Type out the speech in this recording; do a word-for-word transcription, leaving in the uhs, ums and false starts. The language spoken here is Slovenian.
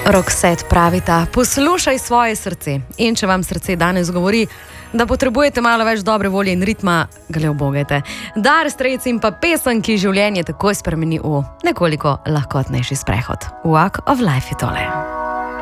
Roxette pravita, poslušaj svoje srce. In če vam srce danes govori, da potrebujete malo več dobre volje in ritma, ga le obogajte. Dire Straits in pa pesem, ki življenje takoj spremeni v nekoliko lahkotnejši sprehod. Walk of Life je tole.